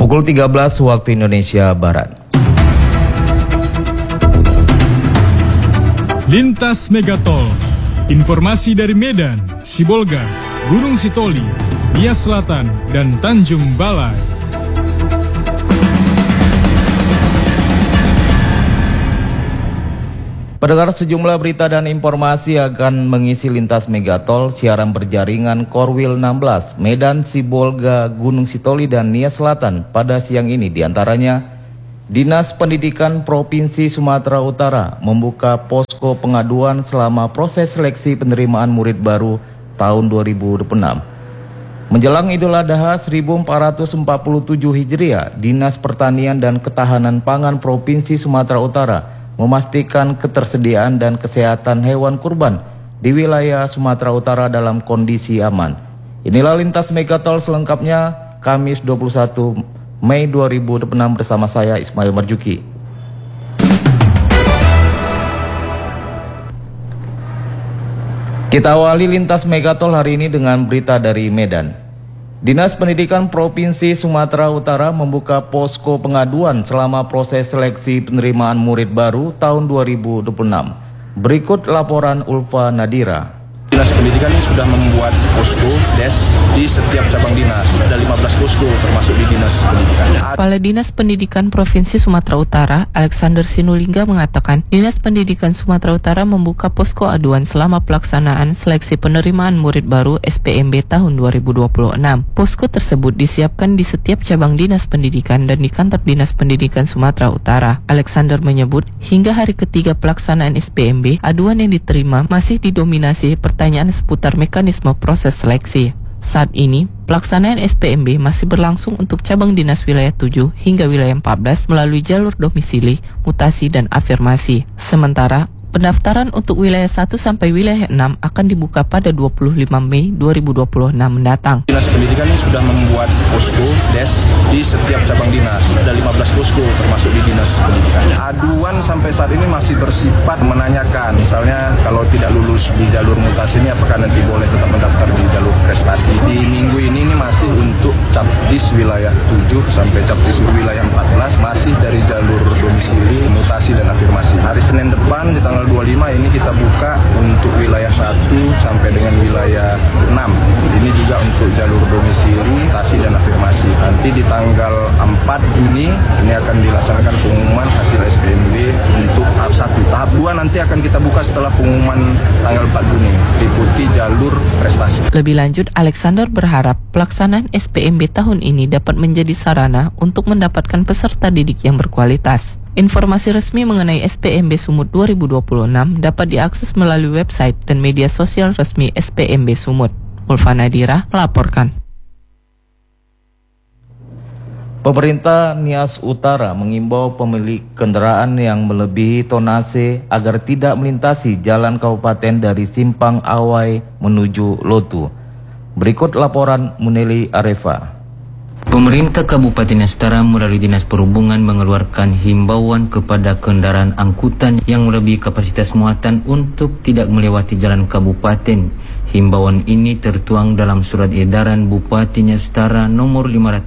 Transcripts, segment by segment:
Pukul 13 waktu Indonesia Barat. Lintas Megatol. Informasi dari Medan, Sibolga, Gunung Sitoli, Nias Selatan, dan Tanjung Balai. Pendengar, sejumlah berita dan informasi akan mengisi Lintas Megatol siaran berjaringan Korwil 16, Medan, Sibolga, Gunung Sitoli, dan Nias Selatan pada siang ini. Di antaranya, Dinas Pendidikan Provinsi Sumatera Utara membuka posko pengaduan selama proses seleksi penerimaan murid baru tahun 2026. Menjelang Idul Adha 1447 Hijriah, Dinas Pertanian dan Ketahanan Pangan Provinsi Sumatera Utara memastikan ketersediaan dan kesehatan hewan kurban di wilayah Sumatera Utara dalam kondisi aman. Inilah Lintas Megatol selengkapnya Kamis 21 Mei 2026 bersama saya Ismail Marjuki. Kita awali Lintas Megatol hari ini dengan berita dari Medan. Dinas Pendidikan Provinsi Sumatera Utara membuka posko pengaduan selama proses seleksi penerimaan murid baru tahun 2026. Berikut laporan Ulfa Nadira. Dinas Pendidikan ini sudah membuat posko des di setiap cabang dinas. Ada 15 posko termasuk di Dinas Pendidikan. Kepala Dinas Pendidikan Provinsi Sumatera Utara, Alexander Sinulinga mengatakan, Dinas Pendidikan Sumatera Utara membuka posko aduan selama pelaksanaan seleksi penerimaan murid baru SPMB tahun 2026. Posko tersebut disiapkan di setiap cabang Dinas Pendidikan dan di kantor Dinas Pendidikan Sumatera Utara. Alexander menyebut, hingga hari ketiga pelaksanaan SPMB, aduan yang diterima masih didominasi pertanyaan seputar mekanisme proses seleksi. Saat ini, pelaksanaan SPMB masih berlangsung untuk cabang dinas wilayah 7 hingga wilayah 14 melalui jalur domisili, mutasi, dan afirmasi. Sementara, pendaftaran untuk wilayah 1 sampai wilayah 6 akan dibuka pada 25 Mei 2026 mendatang. Dinas Pendidikan ini sudah membuat posko des di setiap cabang dinas. Ada 15 posko termasuk di Dinas Pendidikan. Aduan sampai saat ini masih bersifat menanyakan, misalnya kalau tidak lulus di jalur mutasi ini apakah nanti boleh tetap mendaftar di jalur prestasi. Di minggu ini masih untuk Capdis wilayah 7 sampai Capdis wilayah 14 masih dari jalur domisili, mutasi, dan afirmasi. Hari Senin depan di tanggal 25 ini kita buka untuk wilayah 1 sampai dengan wilayah 6. Ini juga untuk jalur domisili, mutasi, dan afirmasi. Nanti di tanggal 4 Juni ini akan dilaksanakan pengumuman hasil SPMB untuk tahap 1. Tahap 2 nanti akan kita buka setelah pengumuman tanggal 4 Juni, diikuti jalur prestasi. Lebih lanjut, Alexander berharap pelaksanaan SPMB tahun ini dapat menjadi sarana untuk mendapatkan peserta didik yang berkualitas. Informasi resmi mengenai SPMB Sumut 2026 dapat diakses melalui website dan media sosial resmi SPMB Sumut. Ulfa Nadira melaporkan. Pemerintah Nias Utara mengimbau pemilik kendaraan yang melebihi tonase agar tidak melintasi jalan kabupaten dari Simpang Awai menuju Lotu. Berikut laporan Muneli Arefa. Pemerintah Kabupaten Nias Utara melalui Dinas Perhubungan mengeluarkan himbauan kepada kendaraan angkutan yang melebihi kapasitas muatan untuk tidak melewati jalan kabupaten. Himbauan ini tertuang dalam surat edaran Bupati Nias Utara nomor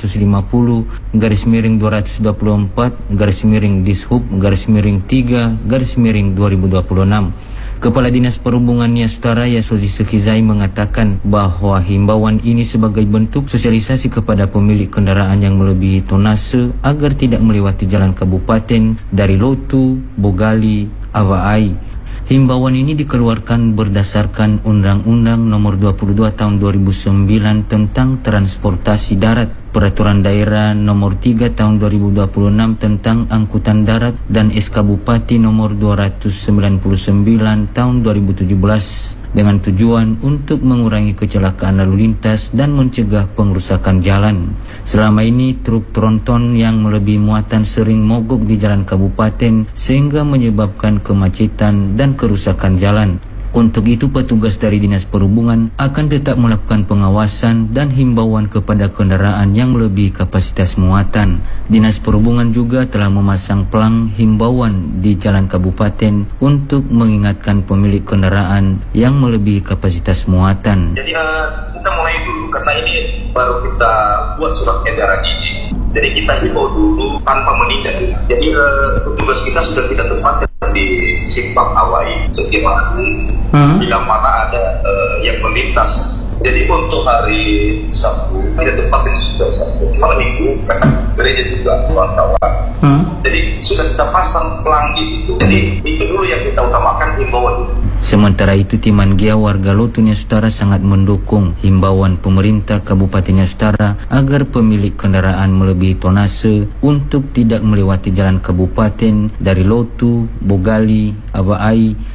550/Dishub/3/2026. Kepala Dinas Perhubungan Nias Utara Yasozi Sekizai mengatakan bahwa himbauan ini sebagai bentuk sosialisasi kepada pemilik kendaraan yang melebihi tonase agar tidak melewati jalan kabupaten dari Lotu, Bogali, Awai. Himbauan ini dikeluarkan berdasarkan Undang-Undang Nomor 22 Tahun 2009 tentang Transportasi Darat, Peraturan Daerah Nomor 3 Tahun 2026 tentang Angkutan Darat, dan SK Bupati Nomor 299 Tahun 2017 dengan tujuan untuk mengurangi kecelakaan lalu lintas dan mencegah pengrusakan jalan. Selama ini, truk tronton yang melebihi muatan sering mogok di jalan kabupaten sehingga menyebabkan kemacetan dan kerusakan jalan. Untuk itu, petugas dari Dinas Perhubungan akan tetap melakukan pengawasan dan himbauan kepada kendaraan yang melebihi kapasitas muatan. Dinas Perhubungan juga telah memasang pelang himbauan di jalan kabupaten untuk mengingatkan pemilik kendaraan yang melebihi kapasitas muatan. Jadi kita mulai dulu karena ini baru kita buat surat edaran ini. Jadi kita himbau dulu tanpa menindak. Jadi tugas kita sudah kita tempatkan di Simpang Awai setiap hari bila mana ada yang melintas. Jadi untuk hari Sabtu kita tempatkan sudah Sabtu. Malam Minggu gereja juga kawan-kawan. Jadi sudah kita pasang pelang di situ. Jadi itu dulu yang kita utamakan, himbauan. Sementara itu, Timan Gia warga Lotu Nias Utara sangat mendukung himbauan pemerintah Kabupaten Nias Utara agar pemilik kendaraan melebihi tonase untuk tidak melewati jalan kabupaten dari Lotu, Bogali, Abaai,